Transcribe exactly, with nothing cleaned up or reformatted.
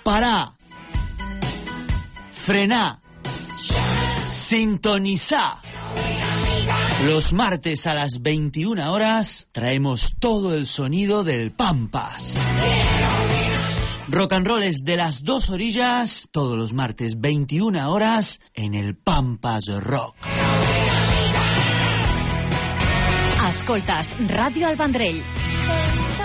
Pará, frená, sintonizá. Los martes a las veintiuna horas traemos todo el sonido del Pampas. Rock and roll es de las dos orillas, todos los martes veintiuna horas en el Pampas Rock. Escoltes Ràdio El Vendrell.